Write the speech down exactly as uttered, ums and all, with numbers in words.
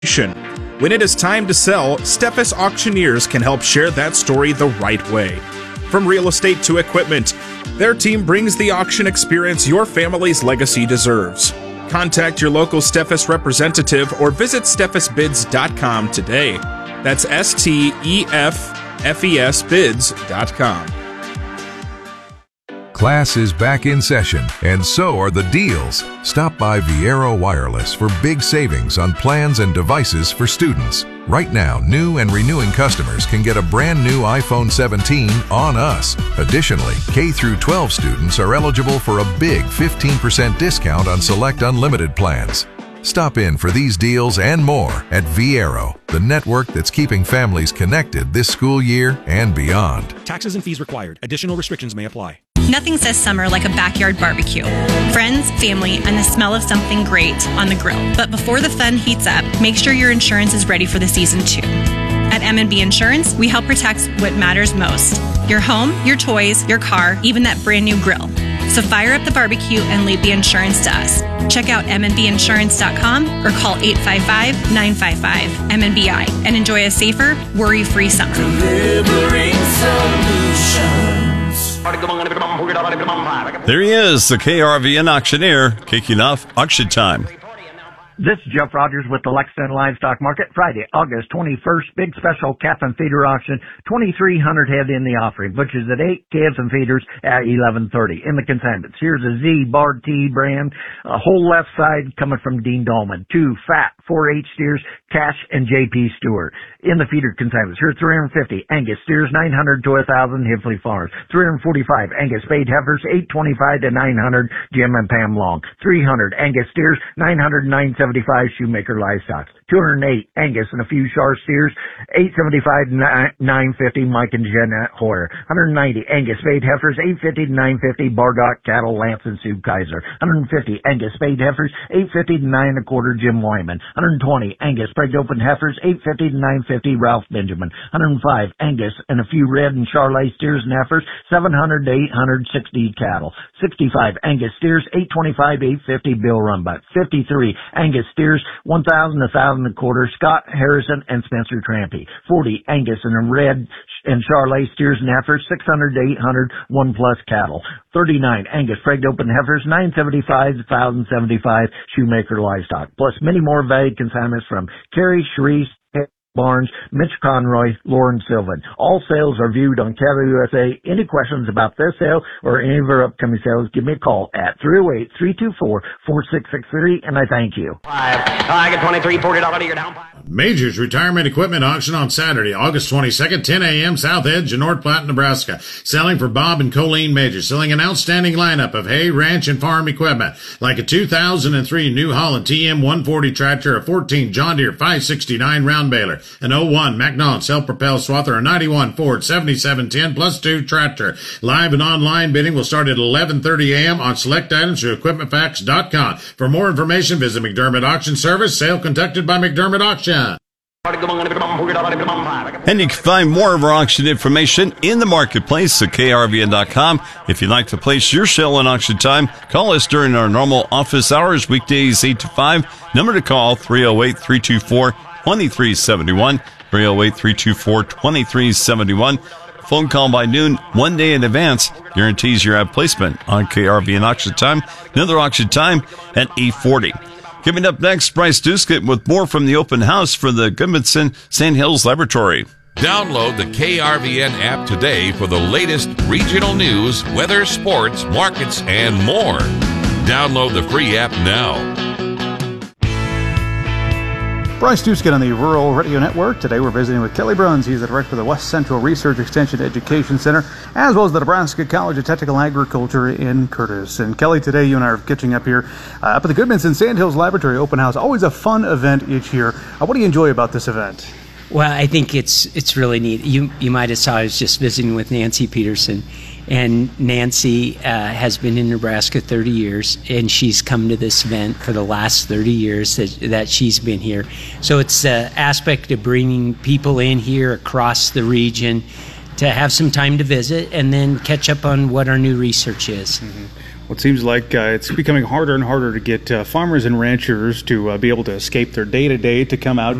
When it is time to sell, Steffes Auctioneers can help share that story the right way. From real estate to equipment, their team brings the auction experience your family's legacy deserves. Contact your local Steffes representative or visit steffes bids dot com today. That's S T E F F E S bids dot com. Class is back in session, and so are the deals. Stop by Viero Wireless for big savings on plans and devices for students. Right now, new and renewing customers can get a brand new iPhone seventeen on us. Additionally, K through twelve students are eligible for a big fifteen percent discount on select unlimited plans. Stop in for these deals and more at Viero, the network that's keeping families connected this school year and beyond. Taxes and fees required. Additional restrictions may apply. Nothing says summer like a backyard barbecue. Friends, family, and the smell of something great on the grill. But before the fun heats up, make sure your insurance is ready for the season too. At M and B Insurance, we help protect what matters most. Your home, your toys, your car, even that brand new grill. So fire up the barbecue and leave the insurance to us. Check out m n b insurance dot com or call eight five five, nine five five, M N B I and enjoy a safer, worry-free summer. Delivering solutions. There he is, the K R V N auctioneer, kicking off auction time. This is Jeff Rogers with the Lexington Livestock Market. Friday, August twenty-first, big special calf and feeder auction. twenty-three hundred head in the offering. Butchers at eight, calves and feeders at eleven thirty. In the consignments, here's a Z Bard T brand, a whole left side coming from Dean Dolman. Two fat four H steers, Cash and J P Stewart. In the feeder consignments, here's three hundred fifty Angus steers, nine hundred to one thousand Hifley Farms. three hundred forty-five Angus spade heifers, eight twenty-five to nine hundred Jim and Pam Long. three hundred Angus steers, nine hundred to nine seventy-five Shoemaker Livestock. two hundred eight Angus and a few Shar steers, eight seventy-five to nine fifty Mike and Jeanette Hoyer. one hundred ninety Angus spade heifers, eight fifty to nine fifty Bardock Cattle, Lance and Sue Kaiser. one hundred fifty Angus spade heifers, eight fifty to nine and a quarter Jim Wyman. one hundred twenty Angus spread open heifers, eight fifty to nine fifty Ralph Benjamin. one hundred five Angus and a few red and Charolais steers and heifers, seven hundred to eight hundred sixty cattle. sixty-five Angus steers, eight twenty-five to eight fifty Bill Rumbuck. fifty-three Angus steers, one thousand to one thousand and a quarter Scott Harrison and Spencer Trampy. forty Angus and a red and Charolais steers and heifers, six hundred to eight hundred one plus cattle. thirty-nine Angus Freight Open heifers, nine seventy-five to one thousand seventy-five Shoemaker Livestock. Plus many more valued consignments from Carrie, Sharice, Barnes, Mitch Conroy, Lauren Sylvan. All sales are viewed on Cattle U S A. Any questions about this sale or any of our upcoming sales, give me a call at three oh eight, three two four, four six six three, and I thank you. Five. I get twenty-three, forty dollars, you're down five. Majors Retirement Equipment Auction on Saturday, August twenty-second, ten a.m., South Edge in North Platte, Nebraska. Selling for Bob and Colleen Majors. Selling an outstanding lineup of hay, ranch, and farm equipment. Like a two thousand three New Holland T M one forty tractor, a fourteen John Deere five sixty-nine round baler, an oh one Macnon self-propelled swather, a ninety-one Ford seventy-seven ten plus two tractor. Live and online bidding will start at eleven thirty a.m. on select items through equipment facts dot com. For more information, visit McDermott Auction Service. Sale conducted by McDermott Auction. And you can find more of our auction information in the marketplace at K R V N dot com. If you'd like to place your sale in auction time, call us during our normal office hours, weekdays eight to five. Number to call, three oh eight, three two four, two three seven one, three oh eight, three two four, two three seven one. Phone call by noon, one day in advance, guarantees your ad placement on K R V N auction time. Another auction time at eight forty. Coming up next, Bryce Duskett with more from the open house for the Goodmanson Sand Hills Laboratory. Download the K R V N app today for the latest regional news, weather, sports, markets, and more. Download the free app now. Bryce Duskett on the Rural Radio Network. Today we're visiting with Kelly Bruns. He's the director of the West Central Research Extension Education Center, as well as the Nebraska College of Technical Agriculture in Curtis. And Kelly, today you and I are catching up here uh, up at the Goodmanson Sand Hills Laboratory Open House. Always a fun event each year. Uh, what do you enjoy about this event? Well, I think it's it's really neat. You you might have saw I was just visiting with Nancy Peterson, and Nancy uh, has been in Nebraska thirty years, and she's come to this event for the last thirty years that, that she's been here. So it's the aspect of bringing people in here across the region to have some time to visit and then catch up on what our new research is. Mm-hmm. Well, it seems like uh, it's becoming harder and harder to get uh, farmers and ranchers to uh, be able to escape their day-to-day to come out